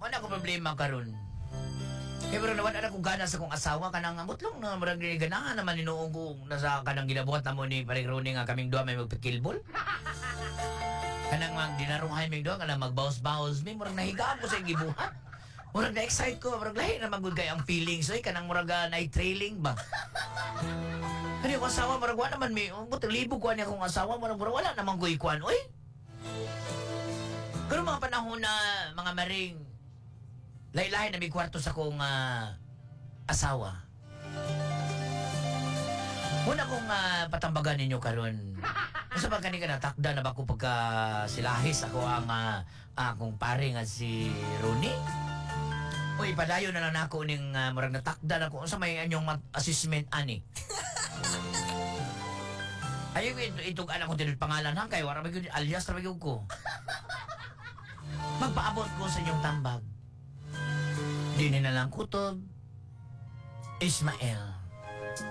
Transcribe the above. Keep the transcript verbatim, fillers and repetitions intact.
Wala ko problema karon. Kaya pero naman ana kong gana sa kong asawa kanang amutlong na marag ganahan naman ninuong ko nasa kanang ginabuhat na mo ni paring Ronnie nga kaming duha may magpikilbol. Kanang mag dinaruhay ming duha kanang magbawas-bawas mi murag nahiga ko sa gibuhat. Murag na-excite ko, murag lahi na magud kay ang feelings oy kanang murag uh, night trailing ba. Kani ko asawa murag wa naman mi, but libo ko ani akong asawa murag murag wala naman ko ikuan oy. Pero mga panahon na mga maring lahi-lahi na may kwarto sa kong uh, asawa. Muna kong uh, patambagan ninyo karon. Sa pagkani ka natakda na ba ko pagka silahis ako ang uh, akong pare nga si Ronnie? Uy, padayo na lang ako ning uh, murag natakda na ko sa may anyong assessment ani. Ayaw ito, itong anak ko tinod pangalan hang kay wala ba yun, alias na ba yun ko. Magpaabot ko sa inyong tambag. Dini na lang kutob, Ismael.